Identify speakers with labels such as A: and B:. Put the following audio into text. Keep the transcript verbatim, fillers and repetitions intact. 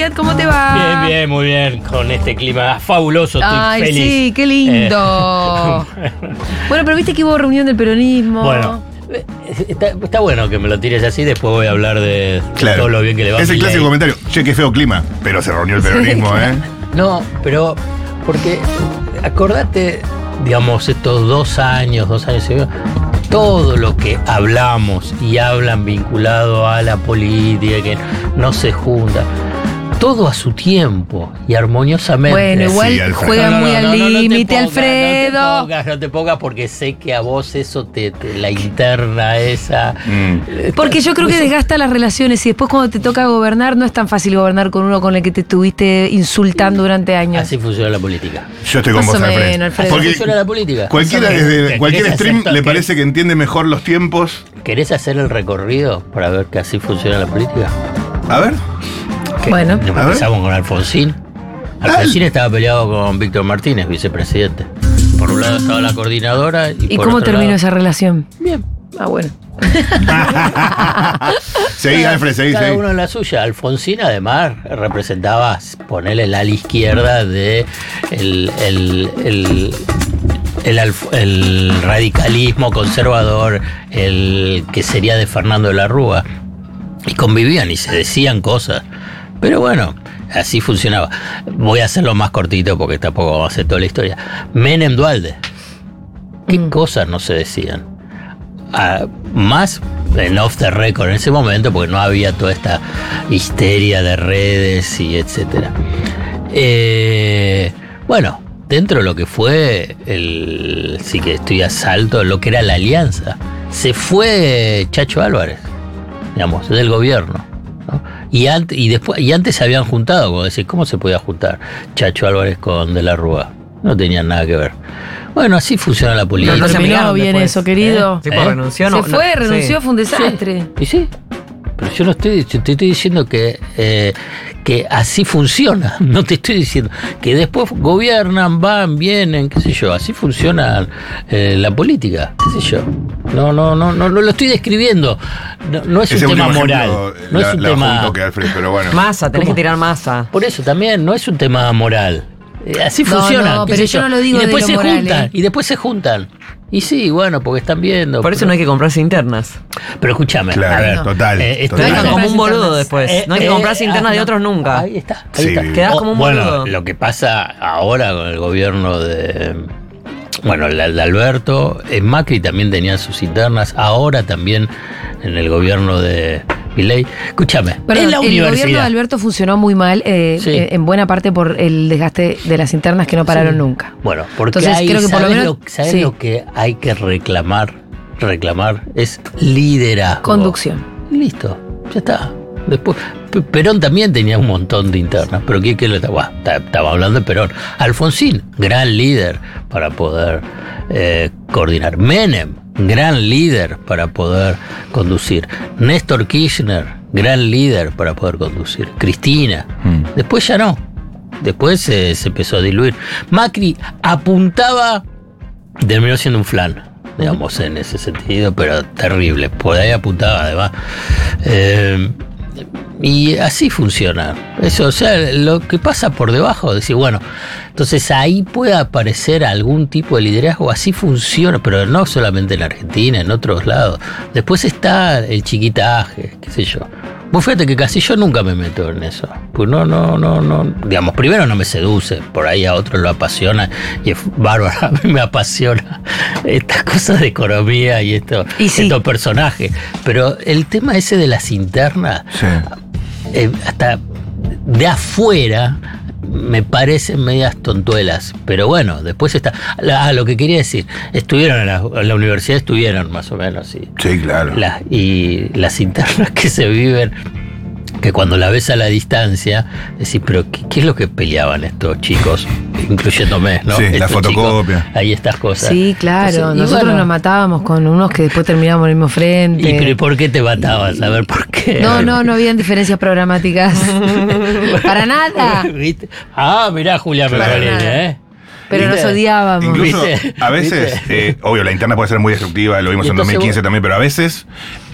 A: Elliot, ¿cómo te va?
B: Bien, bien, muy bien. Con este clima fabuloso, estoy
A: Ay,
B: feliz.
A: sí, qué lindo.
B: Eh,
A: Bueno, pero viste que hubo reunión del peronismo.
B: Bueno, está, está bueno que me lo tires así, después voy a hablar de, de
C: Claro.
B: todo lo bien que le va a
C: Es el
B: Milei.
C: clásico comentario. Che, qué feo clima. Pero se reunió el peronismo, ¿eh?
B: No, pero porque acordate, digamos, estos dos años, dos años y medio, todo lo que hablamos y hablan vinculado a la política, que no se junta, todo a su tiempo y armoniosamente.
A: Bueno, igual
C: Sí, Alfredo.
A: juega
B: No, no,
A: muy
B: no,
A: al
B: no, no te
A: límite,
B: pongas,
A: Alfredo.
B: No te pongas, no te pongas porque sé que a vos eso te, te la interna esa.
C: Mm.
A: Porque yo creo que
B: Eso-
A: desgasta las relaciones y después cuando te toca gobernar no es tan fácil gobernar con uno con el que te estuviste insultando durante años.
B: Así funciona la política.
C: Yo estoy con
A: Más
C: vos,
A: o
C: Alfredo.
A: menos, Alfredo.
B: Así
C: Porque
B: funciona la política.
C: cualquiera
B: Más o menos.
C: desde
B: ¿Qué-
C: cualquier
B: querés
C: stream
B: hacer-
C: le
B: qué-
C: parece que entiende mejor los tiempos.
B: ¿Querés hacer el recorrido para ver que así funciona la política?
C: A ver.
B: ¿Qué?
A: Bueno.
C: A ver.
B: Empezamos con Alfonsín. Alfonsín estaba peleado con Víctor Martínez, vicepresidente. Por un lado estaba la coordinadora y,
A: ¿Y
B: por
A: cómo
B: otro
A: terminó
B: lado-
A: esa relación?
B: Bien.
A: Ah, bueno.
C: Seguí, Alfred, seguí,
B: Cada
C: seguí.
B: uno en la suya. Alfonsín además representaba, ponerle el ala izquierda de el, el, el, el, alf- el radicalismo conservador, el que sería de Fernando de la Rúa. Y convivían y se decían cosas. Pero bueno, así funcionaba. Voy a hacerlo más cortito porque tampoco vamos a hacer toda la historia. Menem Duhalde. ¿Qué
A: Mm.
B: cosas no se decían? Ah, más en off the record en ese momento, porque no había toda esta histeria de redes y etcétera. Eh, bueno, dentro de lo que fue el, sí que estoy a salto, lo que era la alianza, se fue Chacho Álvarez, digamos, del gobierno, ¿no? Y antes, y después, y antes se habían juntado, como decir, ¿cómo se podía juntar Chacho Álvarez con De la Rúa? No tenían nada que ver. Bueno, así funciona la política.
A: No, no se
D: terminaron
A: terminó bien
D: después,
A: eso, querido.
D: Tipo,
B: ¿Eh?
D: renunció,
A: Se
D: no.
A: fue,
D: no,
A: renunció,
D: sí.
A: fue un desastre.
B: Y sí, pero yo no estoy, yo te estoy diciendo que, eh, que así funciona. No te estoy diciendo que después gobiernan, van, vienen, qué sé yo. Así funciona eh, la política, qué sé yo. No, no, no, no, no lo estoy describiendo. No, no es
C: Ese
B: un tema
C: último
B: moral.
C: ejemplo,
B: No
C: la,
B: es un
C: la
B: tema.
C: junto que Alfred, pero bueno.
D: Masa, tenés
B: ¿Cómo?
D: que tirar masa.
B: Por eso también no es un tema moral. Eh, Así
A: No,
B: funciona.
A: no,
B: qué
A: pero
B: sé
A: yo no lo digo
B: y
A: de
B: después
A: lo
B: se
A: moral,
B: juntan.
A: ¿eh?
B: Y después se juntan. Y sí, bueno, porque están viendo.
D: Por eso
B: pero,
D: no hay que comprarse internas.
B: Pero escúchame.
C: Claro,
B: a ver,
C: total,
B: eh, esto-
D: Te
C: total.
D: dejan
A: Total.
D: como un boludo
A: Internas.
D: después.
B: Eh,
D: No hay que
B: eh,
D: comprarse internas
B: ah,
D: de
B: no.
D: otros nunca.
B: Ahí está, ahí
C: Sí.
B: está.
D: Quedás como un
B: bueno,
D: boludo.
B: lo que pasa ahora con el gobierno de. Bueno, la de Alberto, en Macri también tenía sus internas, ahora también en el gobierno de Milei. Escúchame,
A: Perdón,
B: en la
A: el gobierno de
B: universidad.
A: Alberto funcionó muy mal, eh,
B: Sí.
A: eh, en buena parte por el desgaste de las internas que no pararon
B: Sí.
A: nunca.
B: Bueno, porque
A: Entonces,
B: hay,
A: creo que por lo
B: ¿sabes
A: menos-
B: lo, ¿sabes
A: sí.
B: lo que hay que reclamar? Reclamar es liderazgo.
A: Conducción.
B: Listo, ya está. Después, P- Perón también tenía un montón de internas, pero ¿qué, qué le estaba? Estaba hablando de Perón. Alfonsín, gran líder para poder eh, coordinar. Menem, gran líder para poder conducir. Néstor Kirchner, gran líder para poder conducir. Cristina,
C: Mm.
B: después ya no. Después se, se empezó a diluir. Macri apuntaba, terminó siendo un flan, digamos, en ese sentido, pero terrible. Por ahí apuntaba, además. Eh, y así funciona. Eso, o sea, lo que pasa por debajo, decir, bueno, entonces ahí puede aparecer algún tipo de liderazgo, así funciona, pero no solamente en Argentina, en otros lados. Después está el chiquitaje, qué sé yo. Vos fíjate que casi yo nunca me meto en eso. Pues no, no, no, no. Digamos, primero no me seduce, por ahí a otros lo apasiona y es bárbaro. A mí me apasiona estas cosas de economía y, esto,
A: Y sí.
B: estos personajes. Pero el tema ese de las internas,
C: Sí.
B: eh, hasta de afuera me parecen medias tontuelas, pero bueno, después está. Ah, lo que quería decir, estuvieron en la, en la universidad, estuvieron más o menos, sí.
C: Sí, claro.
B: Las- y las internas que se viven, que cuando la ves a la distancia, decís, pero ¿qué, qué es lo que peleaban estos chicos? Incluyéndome, ¿no?
C: Sí, la
B: Estos
C: fotocopia.
B: chicos, ahí estas cosas.
A: Sí, claro.
B: Entonces, y
A: Nosotros
B: bueno,
A: nos matábamos con unos que después terminamos en el mismo frente.
B: ¿Y pero por qué te matabas? A ver, ¿por qué?
A: No, no, no habían diferencias programáticas. Para nada.
B: ¿Viste? Ah, mirá, Julia
A: Para
B: Mecolini,
A: nada.
B: ¿eh?
A: Pero nos
B: ¿Viste?
A: odiábamos.
C: Incluso
B: ¿Viste?
C: a veces,
B: ¿Viste?
C: eh, obvio, la interna puede ser muy destructiva, lo vimos
B: Y
C: en
B: entonces
C: dos mil quince
B: vos-
C: también, pero a veces